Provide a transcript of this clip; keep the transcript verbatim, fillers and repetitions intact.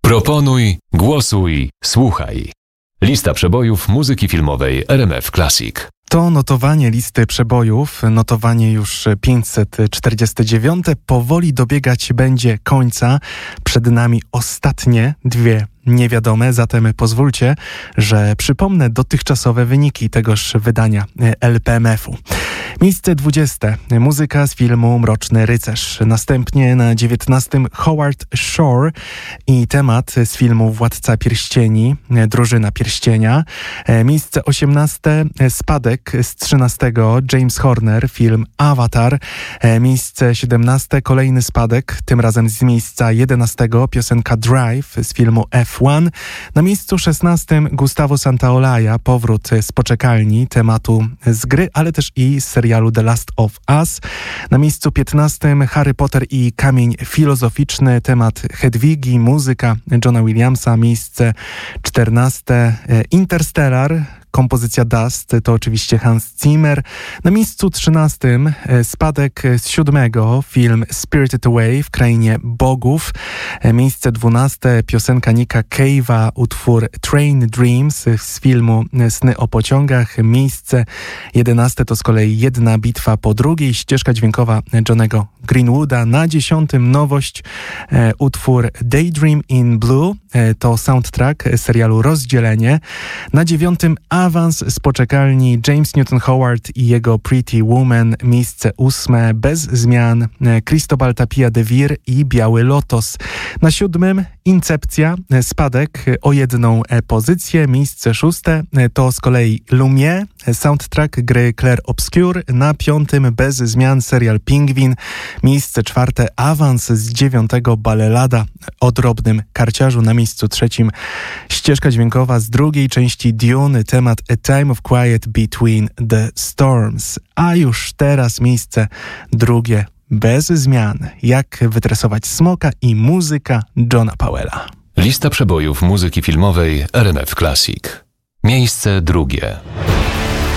Proponuj, głosuj, słuchaj. Lista przebojów muzyki filmowej R M F Classic. To notowanie listy przebojów, notowanie już pięćset czterdzieste dziewiąte, powoli dobiegać będzie końca. Przed nami ostatnie dwie niewiadome, zatem pozwólcie, że przypomnę dotychczasowe wyniki tegoż wydania L P M F-u. Miejsce dwudzieste. Muzyka z filmu Mroczny Rycerz. Następnie na dziewiętnastym Howard Shore i temat z filmu Władca Pierścieni, Drużyna Pierścienia. Miejsce osiemnaste. Spadek z trzynastego James Horner, film Avatar. Miejsce siedemnaste. Kolejny spadek, tym razem z miejsca jedenastego. Piosenka Drive z filmu F jeden. Na miejscu szesnastym Gustavo Santaolalla, powrót z poczekalni, tematu z gry, ale też i z serialu The Last of Us. Na miejscu piętnastym Harry Potter i Kamień Filozoficzny, temat Hedwigi, muzyka Johna Williamsa. Miejsce czternaste Interstellar, kompozycja Dust, to oczywiście Hans Zimmer. Na miejscu trzynastym spadek z siódmego, film Spirited Away w Krainie Bogów. Miejsce dwunaste piosenka Nicka Cave'a, utwór Train Dreams z filmu Sny o pociągach. Miejsce jedenaste to z kolei Jedna bitwa po drugiej, ścieżka dźwiękowa Johnego Greenwooda. Na dziesiątym nowość, e, utwór Daydream in Blue, e, to soundtrack serialu Rozdzielenie. Na dziewiątym awans z poczekalni James Newton Howard i jego Pretty Woman. Miejsce ósme bez zmian e, Cristobal Tapia de Vir i Biały Lotos. Na siódmym Incepcja, e, spadek o jedną e, pozycję. Miejsce szóste e, to z kolei Lumière, e, soundtrack gry Clair Obscure. Na piątym bez zmian serial Pingwin. Miejsce czwarte, awans z dziewiątego, Balelada o drobnym karciarzu. Na miejscu trzecim ścieżka dźwiękowa z drugiej części Dune, temat A Time of Quiet Between the Storms. A już teraz miejsce drugie, bez zmian. Jak wytresować smoka i muzyka Johna Powella. Lista przebojów muzyki filmowej R M F Classic. Miejsce drugie.